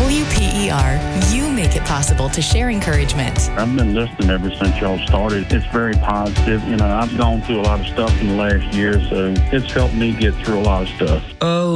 WPER, you make it possible to share encouragement. I've been listening ever since y'all started. It's very positive. I've gone through a lot of stuff in the last year, so it's helped me get through a lot of stuff. Oh.